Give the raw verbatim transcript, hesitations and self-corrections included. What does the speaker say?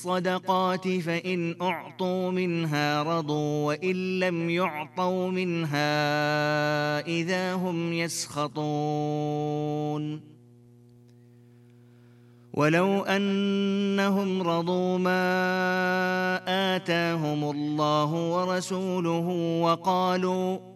الصدقات فإن أعطوا منها رضوا وإن لم يعطوا منها إذا هم يسخطون ولو أنهم رضوا ما آتاهم الله ورسوله وقالوا